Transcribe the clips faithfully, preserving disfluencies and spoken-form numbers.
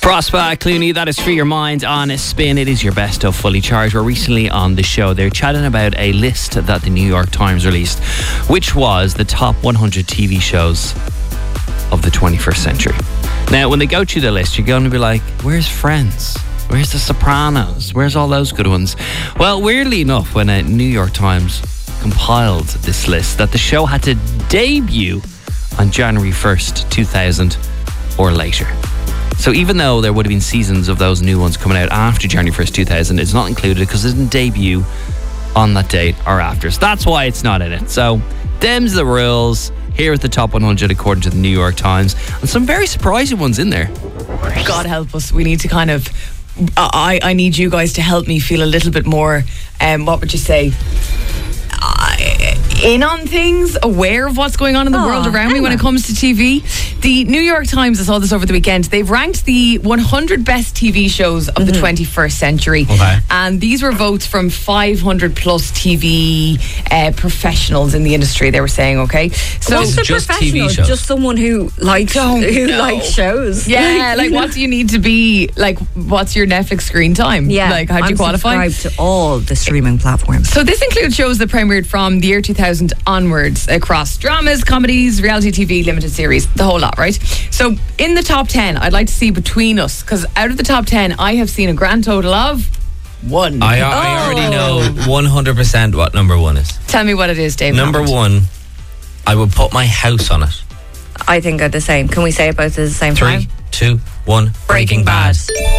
Prosper Clooney, that is Free Your Mind on a Spin. It is your best of Fully Charged. We're recently on the show. They're chatting about a list that the New York Times released, which was the top one hundred T V shows of the twenty-first century. Now, when they go through the list, you're going to be like, where's Friends? Where's The Sopranos? Where's all those good ones? Well, weirdly enough, when a New York Times compiled this list, that the show had to debut on January first, two thousand or later. So even though there would have been seasons of those new ones coming out after January first, two thousand, it's not included because it didn't debut on that date or after. So that's why it's not in it. So them's the rules. Here at the top one hundred according to the New York Times. And some very surprising ones in there. God help us. We need to kind of... I, I need you guys to help me feel a little bit more, um, what would you say, uh, in on things, aware of what's going on in the oh, world around me Emma. when it comes to T V. The New York Times, I saw this over the weekend, they've ranked the one hundred best T V shows of mm-hmm. the twenty-first century. Okay. And these were votes from five hundred plus T V uh, professionals in the industry, they were saying, okay? So What's the just professional? T V shows? Just someone who likes Don't who know. likes shows. Yeah, like what do you need to be, like what's your Netflix screen time? Yeah, Like how do you I'm qualify? subscribed to all the streaming platforms. So this includes shows that premiered from the year two thousand onwards across dramas, comedies, reality T V, limited series, the whole lot, right? So in the top ten, I'd like to see between us, because out of the top ten, I have seen a grand total of one. I, I already know one hundred percent what number one is. Tell me what it is, Dave. Number one, I would put my house on it. I think are the same. Can we say it both at the same time? Three, two, one. Breaking Bad.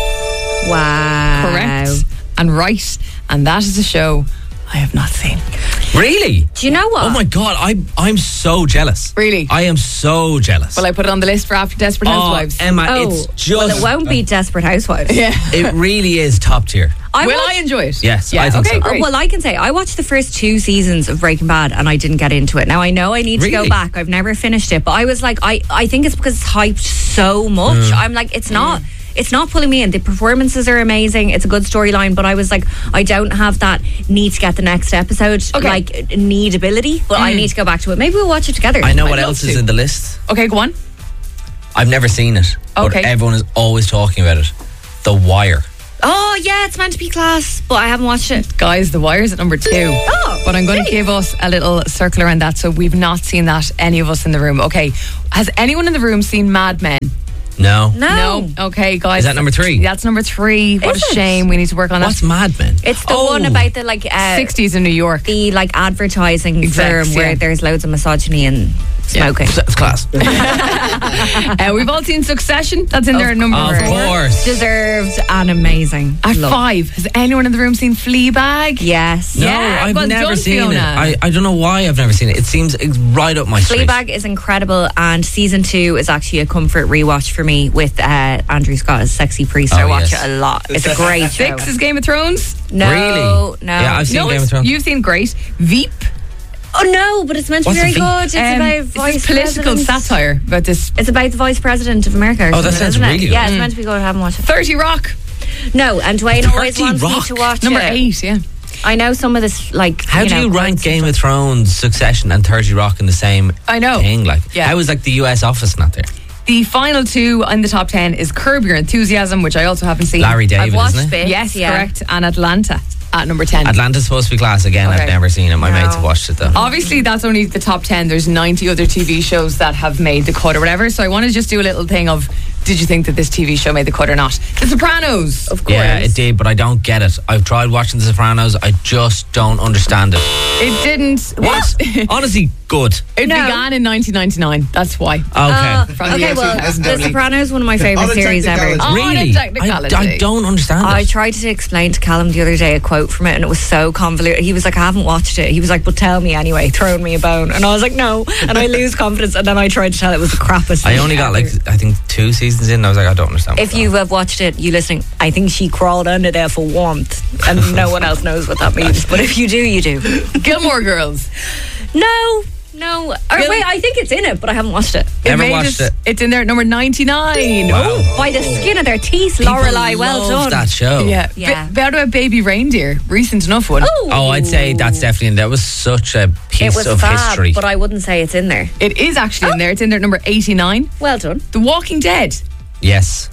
Wow. Correct and right, and that is a show I have not seen. Really? Do you know what? Oh my God, I, I'm so jealous. Really? I am so jealous. Will I put it on the list for after Desperate Housewives? Oh, Emma, Oh, it's just... well, it won't be Desperate Housewives. Yeah. It really is top tier. I Will watched- I enjoy it? Yes, yeah. I think okay, so. Great. Oh, well, I can say I watched the first two seasons of Breaking Bad and I didn't get into it. Now I know I need to go Really? back. I've never finished it, but I was like, I, I think it's because it's hyped so much. Mm. I'm like, it's not. It's not pulling me in. The performances are amazing. It's a good storyline, but I was like, I don't have that need to get the next episode, Okay. like need ability. But I need to go back to it. Maybe we'll watch it together. I know I'd what love else to. is in the list. Okay, go on. I've never seen it, but Okay. everyone is always talking about it. The Wire. Oh yeah, it's meant to be class, but I haven't watched it. Guys, The Wire's at number two. Oh, But I'm going to nice. give us a little circle around that. So we've not seen that, any of us in the room. Okay. Has anyone in the room seen Mad Men? No. No. No. Okay, guys. Is that number three? That's number three. What Is a it? shame. We need to work on What's that. Mad Men? It's the Oh. one about the like uh, sixties in New York. the like advertising Execs, firm where yeah. there's loads of misogyny and smoking. It's class. Uh, we've all seen Succession. That's in there at number Of four. course. Deserved and amazing. At Love. five. Has anyone in the room seen Fleabag? Yes. No, Yeah, I've well never done, seen Fiona. it. I, I don't know why I've never seen it. It seems it's right up my street. Fleabag is incredible, and season two is actually a comfort rewatch for me with uh, Andrew Scott as Sexy Priest. I Oh, watch yes. it a lot. It's a great show. Six is Game of Thrones. No, Really? no. Yeah, I've seen No, Game it's- of Thrones. You've seen great. Veep. Oh no, but it's meant to be What's very a V? good. It's Um, about it's vice this political president. satire about this. It's about the vice president of America. Or Oh, that something, sounds isn't it? really good. Yeah, it's meant to be good. I haven't watched it. thirty Rock. No, and Dwayne always thirty wants me Rock. to watch Number it. eight, yeah. I know some of this, like. How you do know, you rank quotes and Game stuff. of Thrones, Succession, and thirty Rock in the same I know. thing? Like, Yeah. how is like the U S Office not there? The final two in the top ten is Curb Your Enthusiasm, which I also haven't seen. Larry David, I've watched isn't it? bits. Yes, yeah. correct. And Atlanta at number ten. Atlanta's supposed to be class again. Okay. I've never seen it. My No. mates have watched it though. Obviously, that's only the top ten. There's ninety other T V shows that have made the cut or whatever. So I want to just do a little thing of, did you think that this T V show made the cut or not? The Sopranos. Of course. Yeah, it did, but I don't get it. I've tried watching The Sopranos. I just don't understand it. It didn't. What? Honestly, good. It No. began in nineteen ninety-nine. That's why. Okay. Uh, From the okay, year well, two thousand The only. Sopranos is one of my favourite On a series ever. technicality. Oh, really? the I, technicality. I don't understand I it. tried to explain to Callum the other day a quote from it, and it was so convoluted. He was like, I haven't watched it. He was like, but tell me anyway, throwing me a bone. And I was like, no. And I lose confidence. And then I tried to tell it was the crappiest I thing only got ever. like, I think two seasons in. I was like, I don't understand. If what's you going have watched it, you listening, I think she crawled under there for warmth, and no one else knows what that means. But if you do, you do. Gilmore Girls. No, no. Or Really? wait, I think it's in it, but I haven't watched it. It Never made watched us- it. It's in there at number ninety-nine. Wow. Oh, by the skin of their teeth, on. Lorelei. People Well love done. that show. Yeah. Yeah. But about Baby Reindeer. Recent enough one. Oh, Oh, I'd say that's definitely in there. That was such a piece it was of fab, history. but I wouldn't say it's in there. It is actually in there. It's in there at number eighty-nine. Well done. The Walking Dead. Yes.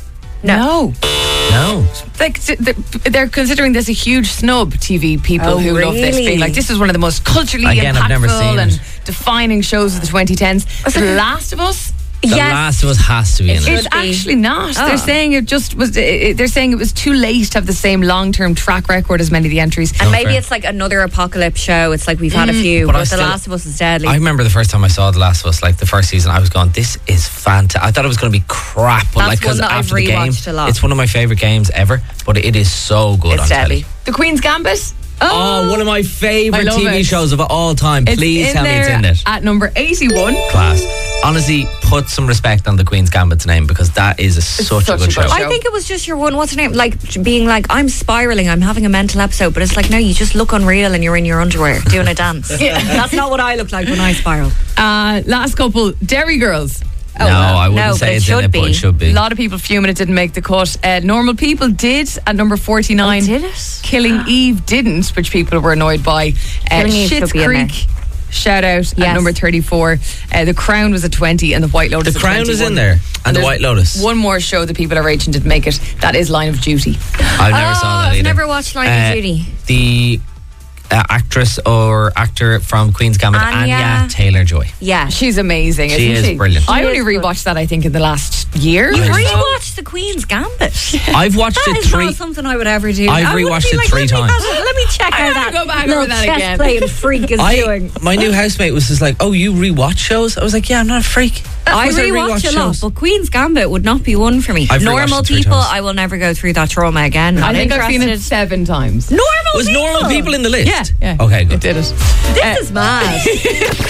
No. No. Like they're considering this a huge snub. T V people Oh, who love this, really? being like, this is one of the most culturally Again, I've never impactful seen and it. defining shows of the twenty tens. The Last of Us. The Yes. Last of Us has to be in It it. It's should be. actually not. Oh. They're saying it just was. It, they're saying it was too late to have the same long-term track record as many of the entries. And maybe fair. it's like another apocalypse show. It's like we've had a few, But but, I The still- Last of Us is deadly. I remember the first time I saw The Last of Us, like the first season, I was going, this is fantastic. I thought it was going to be crap, but That's like, because one that I've after the game, rewatched a lot. it's one of my favourite games ever, but it is so good It's on deadly. telly. The Queen's Gambit. Oh, one of my I favourite love T V it. shows of all time. It's Please in tell me it's there in it. at number eighty-one. Class. Honestly, put some respect on the Queen's Gambit's name because that is a, such, such a a good good show. show. I think it was just your one. What's her name? Like being like, I'm spiraling. I'm having a mental episode, but it's like, no, you just look unreal and you're in your underwear doing a dance. That's not what I look like when I spiral. Uh, last couple, Derry Girls. no, I wouldn't no, say but it it's in should it, but be. it should A be. lot of people fuming it didn't make the cut. Uh, Normal People did at number forty-nine. Oh, did it? Killing Eve didn't, which people were annoyed by. Uh, Killing Eve Schitt's should be in Creek, shout out at Yes. number thirty-four. Uh, the Crown was at twenty and The White Lotus The at Crown was twenty-one. in there, and The there's White Lotus. One more show that people are raging didn't make it. That is Line of Duty. I've never Oh, saw that I've either. never watched Line of Uh, Duty. The uh, actress or actor from Queen's Gambit, Anya. Anya Taylor-Joy. Yeah. She's amazing, She isn't is she? brilliant. I She only is good. rewatched that, I think, in the last year. You I know. rewatched The Queen's Gambit. I've watched That it is three. not something I would ever do. I've I wouldn't rewatched be it like, three let me times. have- Let me check I out gotta that. go back little over that chess again. playing freak is I, doing. my new housemate was just like, "Oh, you rewatch shows?" I was like, "Yeah, I'm not a freak." Of I course rewatch a lot, shows. but Queen's Gambit would not be one for me. I've rewatched Normal it three people, times. I will never go through that trauma again. I Not think I've seen it interested. seven times. Normal Was people. normal people in the list? Yeah, yeah. Okay, It good. did it. This Uh, is mad.